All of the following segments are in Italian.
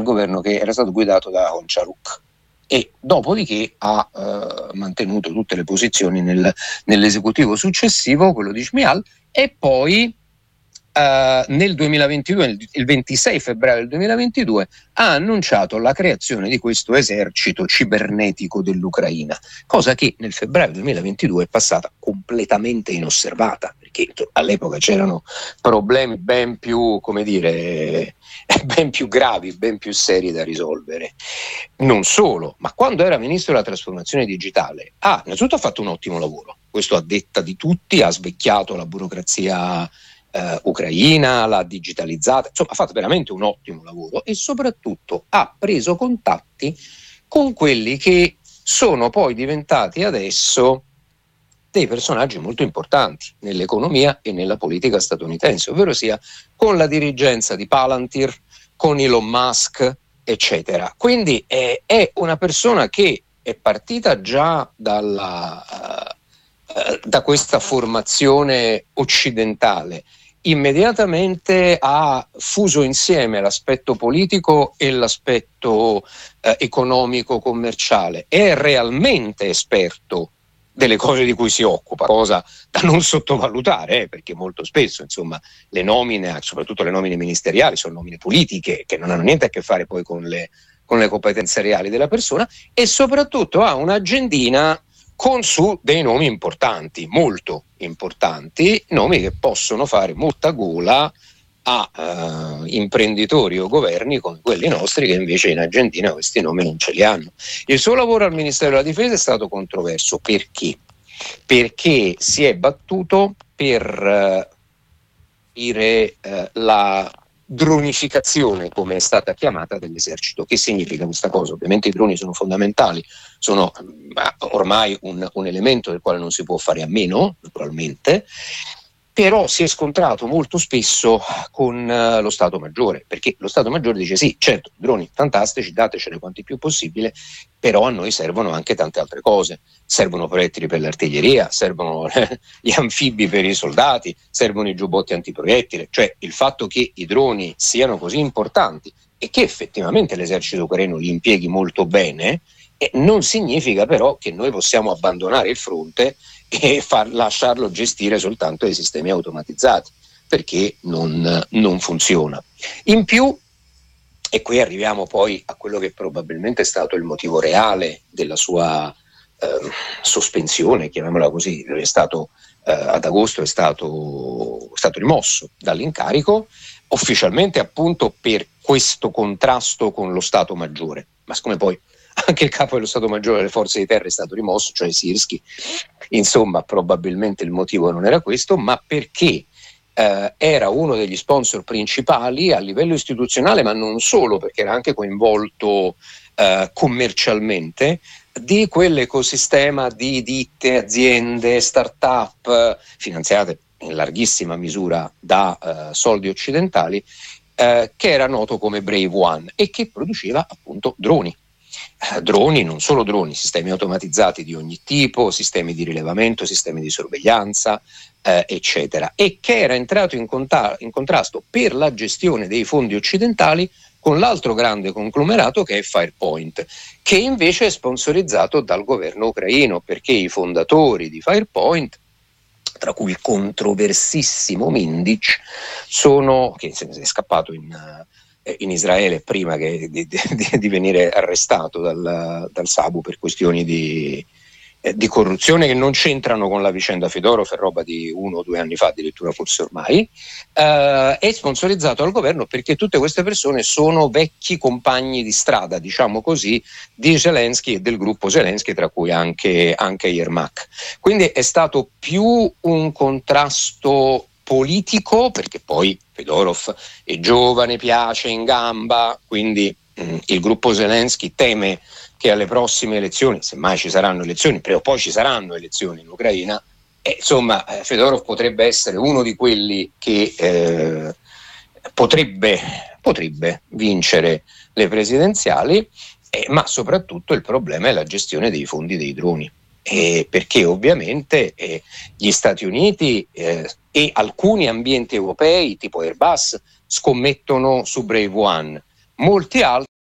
governo che era stato guidato da Honcharuk, e dopodiché ha mantenuto tutte le posizioni nell'esecutivo successivo, quello di Shmial, e poi nel 2022, il 26 febbraio del 2022, ha annunciato la creazione di questo esercito cibernetico dell'Ucraina, cosa che nel febbraio 2022 è passata completamente inosservata, perché all'epoca c'erano problemi ben più, come dire, ben più gravi, ben più seri da risolvere. Non solo, ma quando era ministro della trasformazione digitale, innanzitutto ha fatto un ottimo lavoro, questo a detta di tutti, ha svecchiato la burocrazia ucraina, l'ha digitalizzata, insomma ha fatto veramente un ottimo lavoro, e soprattutto ha preso contatti con quelli che sono poi diventati adesso dei personaggi molto importanti nell'economia e nella politica statunitense, ovvero sia con la dirigenza di Palantir, con Elon Musk, eccetera. Quindi è una persona che è partita già da questa formazione occidentale, immediatamente ha fuso insieme l'aspetto politico e l'aspetto economico commerciale, è realmente esperto delle cose di cui si occupa, cosa da non sottovalutare, perché molto spesso, insomma, le nomine, soprattutto le nomine ministeriali, sono nomine politiche che non hanno niente a che fare poi con le competenze reali della persona, e soprattutto ha un'agendina con su dei nomi importanti, molto importanti, nomi che possono fare molta gola a imprenditori o governi come quelli nostri, che invece in Argentina questi nomi non ce li hanno. Il suo lavoro al Ministero della Difesa è stato controverso. Perché? Perché si è battuto per la dronificazione, come è stata chiamata, dell'esercito. Che significa questa cosa? Ovviamente i droni sono fondamentali, sono ormai un elemento del quale non si può fare a meno, naturalmente, però si è scontrato molto spesso con lo Stato Maggiore, perché lo Stato Maggiore dice sì, certo, droni fantastici, datecene quanti più possibile, però a noi servono anche tante altre cose, servono proiettili per l'artiglieria, servono gli anfibi per i soldati, servono i giubbotti antiproiettile, cioè il fatto che i droni siano così importanti e che effettivamente l'esercito ucraino li impieghi molto bene, non significa però che noi possiamo abbandonare il fronte e lasciarlo gestire soltanto dai sistemi automatizzati, perché non funziona. In più, e qui arriviamo poi a quello che probabilmente è stato il motivo reale della sua sospensione, chiamiamola così, è stato ad agosto è stato rimosso dall'incarico, ufficialmente appunto per questo contrasto con lo Stato Maggiore, ma siccome poi anche il capo dello Stato Maggiore delle Forze di Terra è stato rimosso, cioè Sirski, insomma probabilmente il motivo non era questo, ma perché era uno degli sponsor principali a livello istituzionale, ma non solo, perché era anche coinvolto commercialmente, di quell'ecosistema di ditte, aziende, start-up finanziate in larghissima misura da soldi occidentali, che era noto come Brave One e che produceva appunto droni. Droni, non solo droni, sistemi automatizzati di ogni tipo, sistemi di rilevamento, sistemi di sorveglianza, eccetera, e che era entrato in contrasto per la gestione dei fondi occidentali con l'altro grande conglomerato che è Firepoint, che invece è sponsorizzato dal governo ucraino, perché i fondatori di Firepoint, tra cui il controversissimo Mindic, che se ne è scappato in Israele prima di venire arrestato dal Sabu per questioni di corruzione che non c'entrano con la vicenda Fedorov, è roba di 1 o 2 anni fa addirittura, forse ormai, è sponsorizzato dal governo perché tutte queste persone sono vecchi compagni di strada, diciamo così, di Zelensky e del gruppo Zelensky, tra cui anche Yermak. Quindi è stato più un contrasto politico, perché poi Fedorov è giovane, piace, in gamba, quindi il gruppo Zelensky teme che alle prossime elezioni, semmai ci saranno elezioni, prima o poi ci saranno elezioni in Ucraina, insomma Fedorov potrebbe essere uno di quelli che potrebbe vincere le presidenziali, ma soprattutto il problema è la gestione dei fondi dei droni. Perché ovviamente gli Stati Uniti e alcuni ambienti europei tipo Airbus scommettono su Brave One, molti altri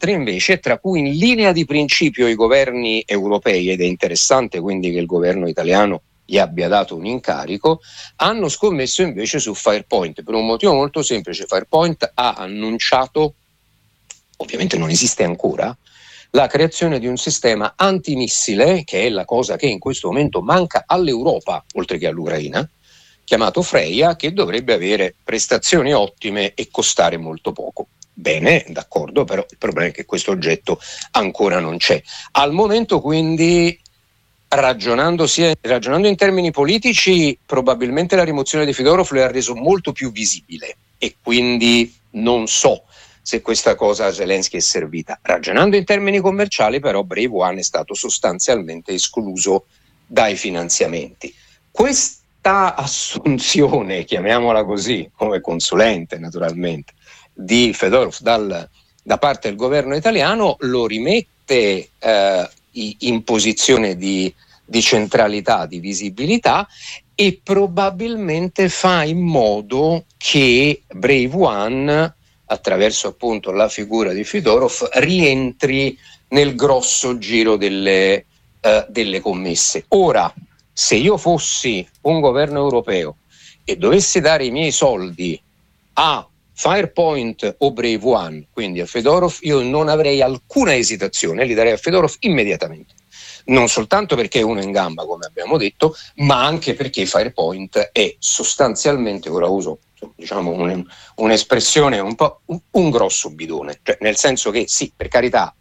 altre invece, tra cui in linea di principio i governi europei, ed è interessante quindi che il governo italiano gli abbia dato un incarico, hanno scommesso invece su Firepoint per un motivo molto semplice. Firepoint ha annunciato, ovviamente non esiste ancora, la creazione di un sistema antimissile, che è la cosa che in questo momento manca all'Europa oltre che all'Ucraina, chiamato Freya, che dovrebbe avere prestazioni ottime e costare molto poco. Bene, d'accordo, però il problema è che questo oggetto ancora non c'è. Al momento quindi, ragionando in termini politici, probabilmente la rimozione di Fedorov lo ha reso molto più visibile e quindi non so se questa cosa a Zelensky è servita. Ragionando in termini commerciali, però, Brave One è stato sostanzialmente escluso dai finanziamenti. Questa assunzione, chiamiamola così, come consulente naturalmente, di Fedorov da parte del governo italiano lo rimette in posizione di centralità, di visibilità, e probabilmente fa in modo che Brave One, attraverso appunto la figura di Fedorov, rientri nel grosso giro delle commesse. Ora, se io fossi un governo europeo e dovessi dare i miei soldi a Firepoint o Brave One, quindi a Fedorov, io non avrei alcuna esitazione, li darei a Fedorov immediatamente. Non soltanto perché è uno in gamba, come abbiamo detto, ma anche perché Firepoint è sostanzialmente, ora uso diciamo un'espressione un po' un grosso bidone, cioè nel senso che sì, per carità,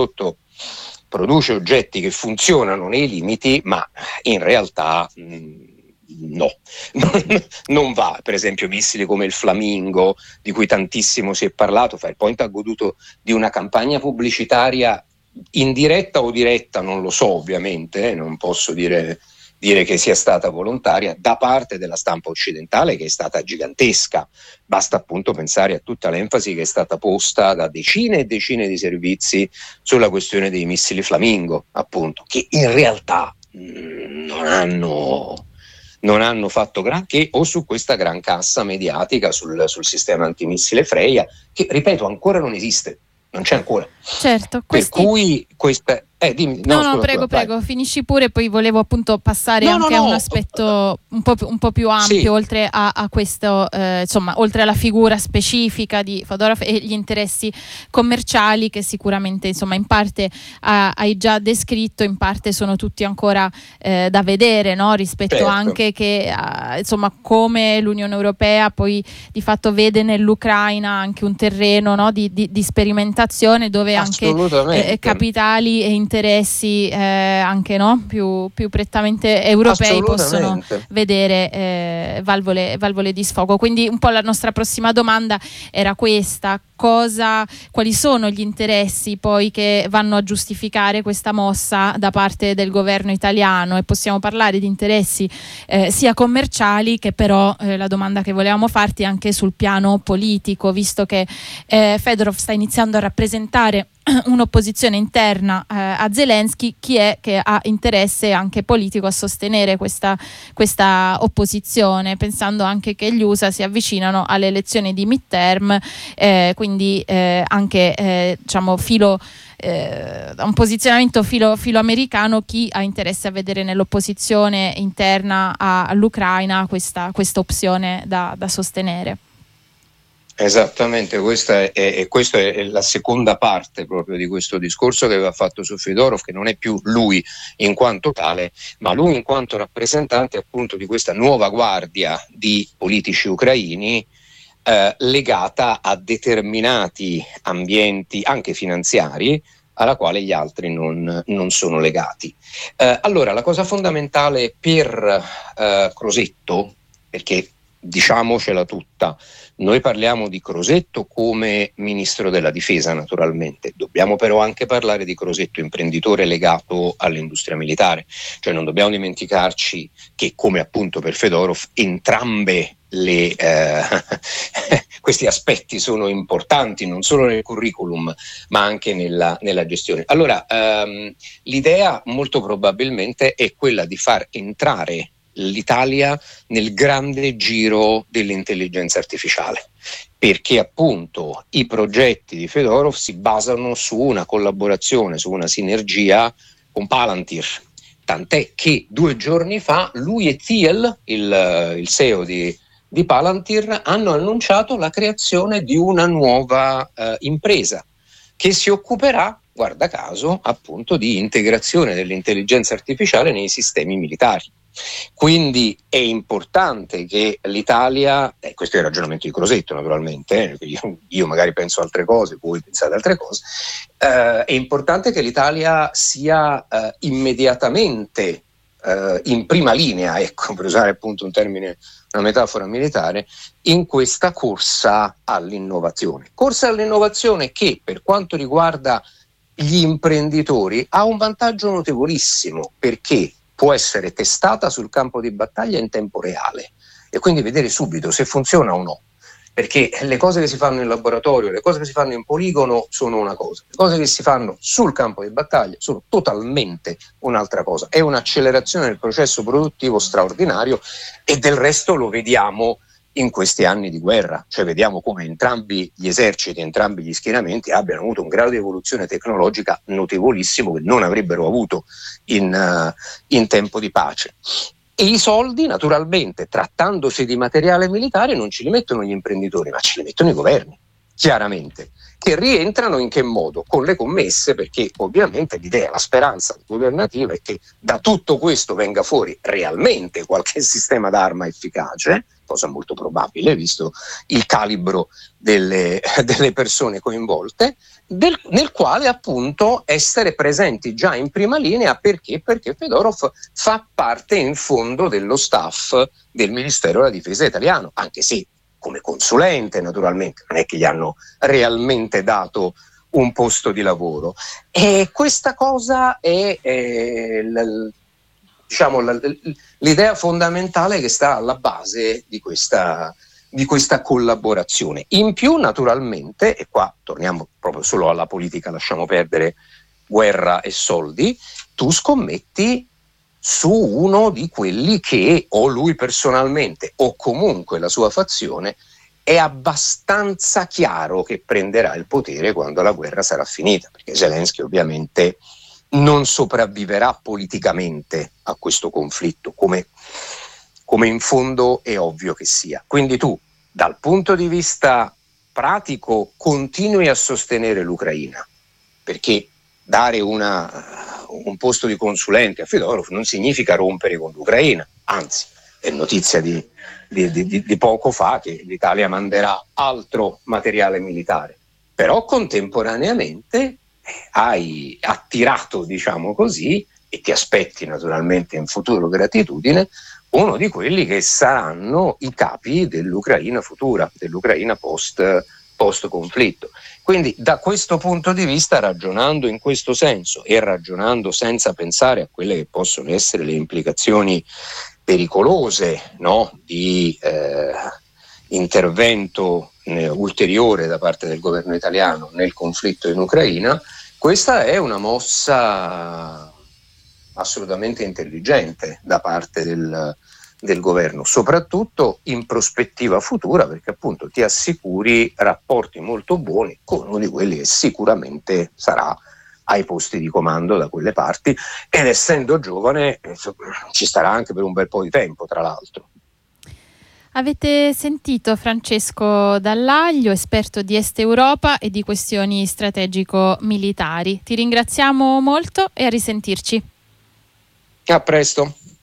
produce oggetti che funzionano nei limiti, ma in realtà no, non va. Per esempio missili come il Flamingo, di cui tantissimo si è parlato. Firepoint ha goduto di una campagna pubblicitaria indiretta o diretta, non lo so ovviamente, non posso dire che sia stata volontaria, da parte della stampa occidentale, che è stata gigantesca. Basta appunto pensare a tutta l'enfasi che è stata posta da decine e decine di servizi sulla questione dei missili Flamingo, appunto, che in realtà non hanno fatto granché, o su questa gran cassa mediatica sul sistema antimissile Freya, che ripeto ancora non esiste, non c'è ancora. Certo, per cui questa dimmi. No, prego, finisci pure, poi volevo appunto passare a un aspetto un po' più ampio, sì. Oltre a questo, insomma, oltre alla figura specifica di Fedorov e gli interessi commerciali che sicuramente, insomma, in parte hai già descritto, in parte sono tutti ancora da vedere, no? Rispetto certo. Anche che, insomma, come l'Unione Europea poi di fatto vede nell'Ucraina anche un terreno, no? di sperimentazione dove anche capitali e interessi anche più prettamente europei possono vedere valvole di sfogo. Quindi un po' la nostra prossima domanda era questa: quali sono gli interessi poi che vanno a giustificare questa mossa da parte del governo italiano? E possiamo parlare di interessi sia commerciali che però la domanda che volevamo farti è anche sul piano politico, visto che Fedorov sta iniziando a rappresentare un'opposizione interna a Zelensky. Chi è che ha interesse anche politico a sostenere questa opposizione, pensando anche che gli USA si avvicinano alle elezioni di midterm, quindi anche diciamo da un posizionamento filo americano, chi ha interesse a vedere nell'opposizione interna all'Ucraina questa opzione da sostenere? Esattamente, questa è la seconda parte proprio di questo discorso che aveva fatto su Fedorov, che non è più lui in quanto tale, ma lui in quanto rappresentante appunto di questa nuova guardia di politici ucraini legata a determinati ambienti anche finanziari alla quale gli altri non sono legati. Allora, la cosa fondamentale per Crosetto, perché diciamocela tutta, noi parliamo di Crosetto come ministro della difesa naturalmente, dobbiamo però anche parlare di Crosetto imprenditore legato all'industria militare, cioè non dobbiamo dimenticarci che, come appunto per Fedorov, entrambe questi aspetti sono importanti non solo nel curriculum ma anche nella gestione. Allora l'idea molto probabilmente è quella di far entrare l'Italia nel grande giro dell'intelligenza artificiale, perché appunto i progetti di Fedorov si basano su una collaborazione, su una sinergia con Palantir, tant'è che 2 giorni fa lui e Thiel, il CEO di Palantir, hanno annunciato la creazione di una nuova impresa che si occuperà, guarda caso, appunto di integrazione dell'intelligenza artificiale nei sistemi militari. Quindi è importante che l'Italia, questo è il ragionamento di Crosetto naturalmente, io magari penso altre cose, voi pensate altre cose, è importante che l'Italia sia immediatamente in prima linea, ecco, per usare appunto un termine, una metafora militare, in questa corsa all'innovazione. Corsa all'innovazione che per quanto riguarda gli imprenditori ha un vantaggio notevolissimo, perché può essere testata sul campo di battaglia in tempo reale e quindi vedere subito se funziona o no, perché le cose che si fanno in laboratorio, le cose che si fanno in poligono sono una cosa, le cose che si fanno sul campo di battaglia sono totalmente un'altra cosa. È un'accelerazione del processo produttivo straordinario e del resto lo vediamo in questi anni di guerra, cioè vediamo come entrambi gli eserciti, entrambi gli schieramenti abbiano avuto un grado di evoluzione tecnologica notevolissimo che non avrebbero avuto in tempo di pace. E i soldi, naturalmente, trattandosi di materiale militare, non ce li mettono gli imprenditori, ma ce li mettono i governi, chiaramente, che rientrano in che modo? Con le commesse, perché ovviamente l'idea, la speranza governativa è che da tutto questo venga fuori realmente qualche sistema d'arma efficace, cosa molto probabile visto il calibro delle persone coinvolte, nel quale appunto essere presenti già in prima linea. Perché Fedorov fa parte in fondo dello staff del Ministero della Difesa italiano, anche se come consulente naturalmente, non è che gli hanno realmente dato un posto di lavoro. E questa cosa è l'idea fondamentale che sta alla base di questa collaborazione. In più, naturalmente, e qua torniamo proprio solo alla politica, lasciamo perdere guerra e soldi, tu scommetti su uno di quelli che o lui personalmente o comunque la sua fazione è abbastanza chiaro che prenderà il potere quando la guerra sarà finita, perché Zelensky ovviamente non sopravviverà politicamente a questo conflitto, come in fondo è ovvio che sia. Quindi tu, dal punto di vista pratico, continui a sostenere l'Ucraina, perché dare un posto di consulente a Fedorov non significa rompere con l'Ucraina, anzi è notizia di poco fa che l'Italia manderà altro materiale militare, però contemporaneamente hai attirato, diciamo così, e ti aspetti naturalmente in futuro gratitudine, uno di quelli che saranno i capi dell'Ucraina futura, dell'Ucraina post conflitto. Quindi da questo punto di vista, ragionando in questo senso e ragionando senza pensare a quelle che possono essere le implicazioni pericolose, no, di intervento ulteriore da parte del governo italiano nel conflitto in Ucraina, questa è una mossa assolutamente intelligente da parte del governo, soprattutto in prospettiva futura, perché appunto ti assicuri rapporti molto buoni con uno di quelli che sicuramente sarà ai posti di comando da quelle parti, ed essendo giovane ci starà anche per un bel po' di tempo, tra l'altro. Avete sentito Francesco Dallaglio, esperto di Est Europa e di questioni strategico-militari. Ti ringraziamo molto e a risentirci. A presto.